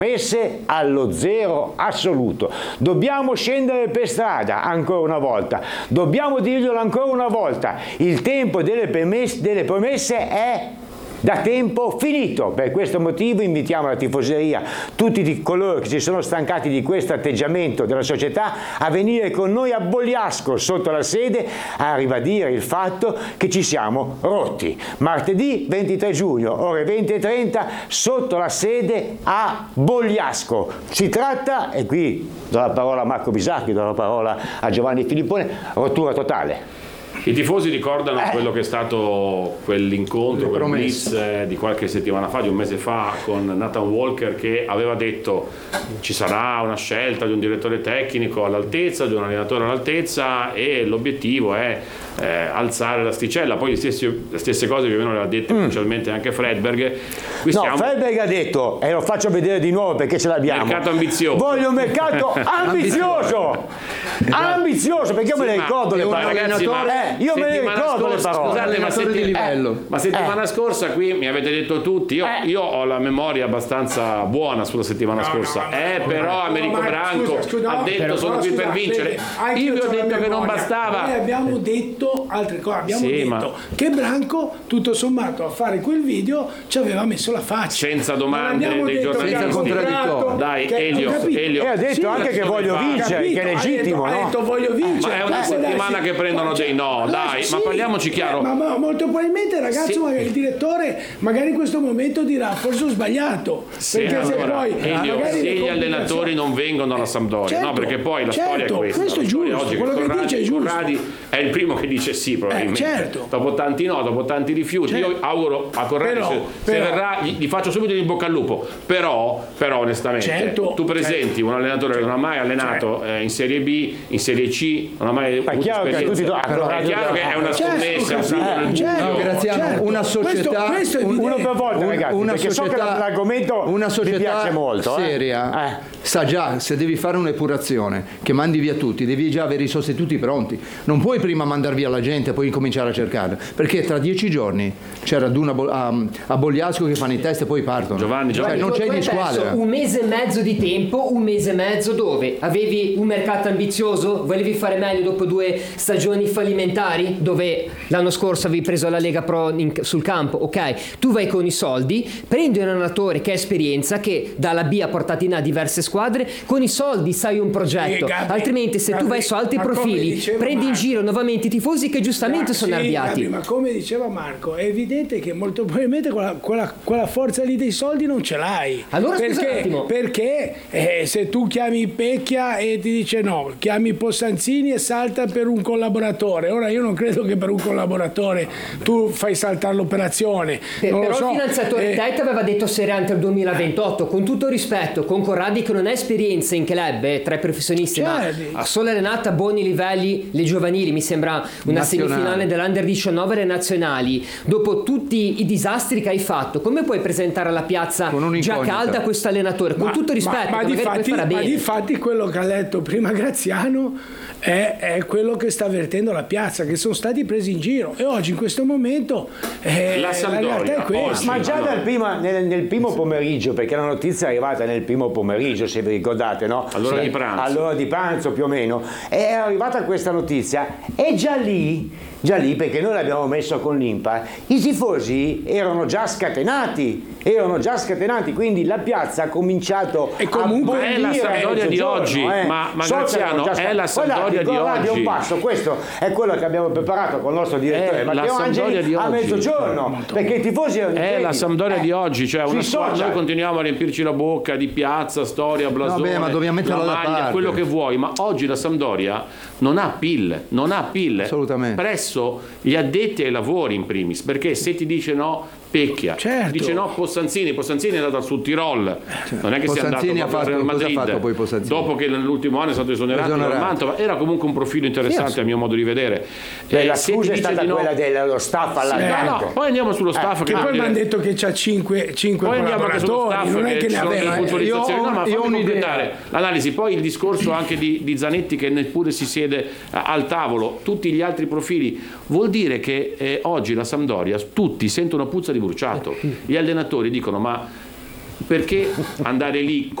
messe allo zero assoluto. Dobbiamo scendere per strada ancora una volta, dobbiamo dirglielo ancora una volta, il tempo delle promesse è da tempo finito. Per questo motivo invitiamo la tifoseria, tutti coloro che si sono stancati di questo atteggiamento della società, a venire con noi a Bogliasco sotto la sede a ribadire il fatto che ci siamo rotti. Martedì 23 giugno ore 20:30 sotto la sede a Bogliasco. Si tratta, e qui do la parola a Marco Bisacchi, do la parola a Giovanni Filippone, rottura totale. I tifosi ricordano quello che è stato quell'incontro, quel blitz di qualche settimana fa, di un mese fa, con Nathan Walker, che aveva detto ci sarà una scelta di un direttore tecnico all'altezza, di un allenatore all'altezza, e l'obiettivo è alzare l'asticella. Poi le stesse cose più o meno le ha dette ufficialmente anche Fredberg. Fredberg ha detto, e lo faccio vedere di nuovo perché ce l'abbiamo, mercato ambizioso. Voglio un mercato ambizioso, ambizioso, perché io me le ricordo le parole. Ragazzi, io me ne ricordo le parole. Scusate, ma settimana scorsa qui mi avete detto tutti, io ho la memoria abbastanza buona sulla settimana scorsa, però Americo Branco ha detto sono qui per vincere. Io vi ho detto che non bastava. Noi abbiamo detto altre cose, abbiamo detto che Branco tutto sommato a fare quel video ci aveva messo la faccia. Senza domande dei giornalisti. Dai, Elio. E ha detto anche che voglio vincere, che è legittimo. Ha detto voglio vincere. Ma è una settimana che prendono dei no, dai, ma parliamoci chiaro. Ma molto probabilmente il ragazzo, magari il direttore, magari in questo momento dirà forse ho sbagliato. Perché se poi se gli allenatori non vengono alla Sampdoria, no, perché poi la storia è questa. Questo è giusto, oggi quello che dice è giusto. Corradi è il primo che dice sì, probabilmente. Dopo tanti no, dopo tanti rifiuti. Io auguro a Corradi, se verrà, gli faccio subito in bocca al lupo. Però onestamente, tu presenti un allenatore che non ha mai allenato in Serie B, in Serie C, non ha mai avuto esperienza. È chiaro che è una scommessa. Graziano, una società, uno per volta, ragazzi, perché so che l'argomento vi piace molto. Seria sa già, se devi fare un'epurazione che mandi via tutti, devi già avere i sostituti pronti. Non puoi prima mandare via la gente e poi cominciare a cercare, perché tra 10 giorni c'era a Bogliasco che fanno i test e poi partono. Giovanni, non c'è di squadra. Un mese e mezzo di tempo, un mese e mezzo dove avevi un mercato ambizioso, volevi fare meglio dopo 2 stagioni fallimentari, dove l'anno scorso avevi preso la Lega Pro sul campo, ok, tu vai con i soldi, prendi un allenatore che ha esperienza, che dalla B ha portato in A diverse squadre, con i soldi sai un progetto, altrimenti se tu vai su altri profili prendi in giro nuovamente i tifosi che giustamente sono arrabbiati. Ma come diceva Marco, è evidente che molto probabilmente quella forza lì dei soldi non ce l'hai. Allora scusa un attimo, perché se tu chiami Pecchia e ti dice no, chiami Possanzini e salta per un collaboratore. Ora io non credo che per un collaboratore tu fai saltare l'operazione. Però il finanziatore Tet aveva detto Serie A il 2028, con tutto rispetto, con Corradi che non ha esperienza in club, tra i professionisti, ma ha solo allenato a buoni livelli le giovanili, mi sembra una semifinale dell'Under 19 alle nazionali. Dopo tutti i disastri che hai fatto, come puoi presentare alla piazza già calda questo allenatore? Con tutto rispetto, ma difatti quello che ha letto prima Graziano è quello che sta avvertendo la piazza, che sono stati presi in giro, e oggi in questo momento la realtà è questa. Ma già nel primo pomeriggio, perché la notizia è arrivata nel primo pomeriggio, se vi ricordate, no? All'ora di pranzo più o meno è arrivata questa notizia, e già lì perché noi l'abbiamo messo con l'Impa, i tifosi erano già scatenati, quindi la piazza ha cominciato e comunque è la Sampdoria di oggi, ma Graziano, è la Sampdoria di oggi. Un passo, questo è quello che abbiamo preparato con il nostro direttore Matteo Angeli a mezzogiorno, perché i tifosi è la Sampdoria di oggi, cioè noi continuiamo a riempirci la bocca di piazza, storia, blasone, ma dobbiamo metterla da parte, quello che vuoi, ma oggi la Sampdoria non ha PIL assolutamente presso gli addetti ai lavori in primis, perché se ti dice no Pecchia, dice no Possanzini è andato sul Tirol, non è che sia andato proprio al Madrid, dopo che nell'ultimo anno è stato esonerato dal Mantova. Era comunque un profilo interessante a mio modo di vedere. La scusa è stata quella dello staff allargante. Poi andiamo sullo staff, che poi mi hanno detto che c'ha 5 collaboratori, non è che ne aveva. Io completare l'analisi, poi il discorso anche di Zanetti che neppure si siede al tavolo, tutti gli altri profili, vuol dire che oggi la Sampdoria tutti sentono puzza di bruciato. Gli allenatori dicono ma perché andare lì